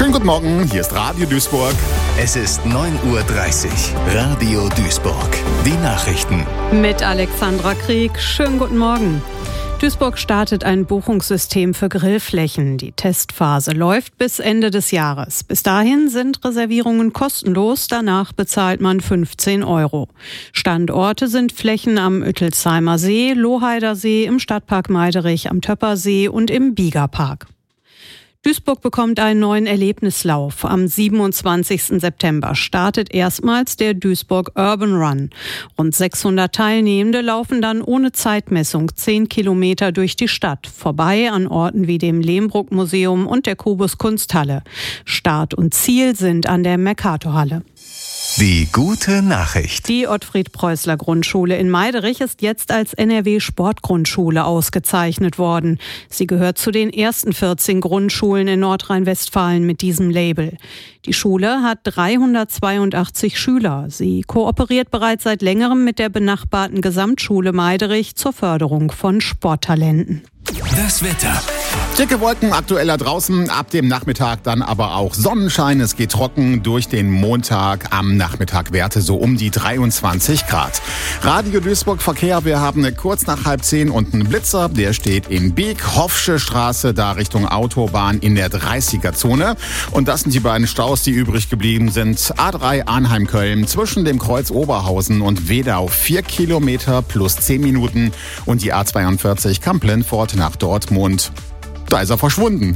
Schönen guten Morgen, hier ist Radio Duisburg. Es ist 9:30 Uhr. Radio Duisburg. Die Nachrichten. Mit Alexandra Krieg. Schönen guten Morgen. Duisburg startet ein Buchungssystem für Grillflächen. Die Testphase läuft bis Ende des Jahres. Bis dahin sind Reservierungen kostenlos, danach bezahlt man 15 €. Standorte sind Flächen am Üttelsheimer See, Lohheider See, im Stadtpark Meiderich, am Töppersee und im Biegerpark. Duisburg bekommt einen neuen Erlebnislauf. Am 27. September startet erstmals der Duisburg Urban Run. Rund 600 Teilnehmende laufen dann ohne Zeitmessung 10 Kilometer durch die Stadt, vorbei an Orten wie dem Lehmbruck-Museum und der Kubus Kunsthalle. Start und Ziel sind an der Mercatorhalle. Die gute Nachricht. Die Ottfried-Preußler-Grundschule in Meiderich ist jetzt als NRW-Sportgrundschule ausgezeichnet worden. Sie gehört zu den ersten 14 Grundschulen in Nordrhein-Westfalen mit diesem Label. Die Schule hat 382 Schüler. Sie kooperiert bereits seit längerem mit der benachbarten Gesamtschule Meiderich zur Förderung von Sporttalenten. Das Wetter. Dicke Wolken aktueller draußen, ab dem Nachmittag dann aber auch Sonnenschein. Es geht trocken durch den Montag, am Nachmittag Werte so um die 23 Grad. Radio Duisburg Verkehr, wir haben kurz nach 9:30 und einen Blitzer, der steht in Beek, Hoffsche Straße, da Richtung Autobahn in der 30er-Zone. Und das sind die beiden Staus, die übrig geblieben sind. A3 Arnheim-Köln zwischen dem Kreuz Oberhausen und Wedau 4 Kilometer plus 10 Minuten. Und die A42 Kamp-Lennart nach Dortmund. Da ist er verschwunden.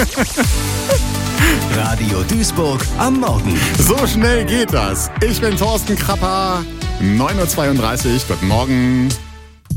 Radio Duisburg am Morgen. So schnell geht das. Ich bin Thorsten Krapper. 9:32 Uhr. Guten Morgen.